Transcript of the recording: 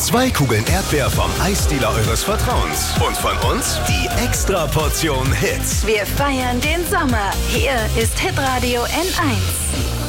2 Kugeln Erdbeer vom Eisdealer eures Vertrauens. Und von uns die Extra-Portion Hits. Wir feiern den Sommer. Hier ist Hitradio N1.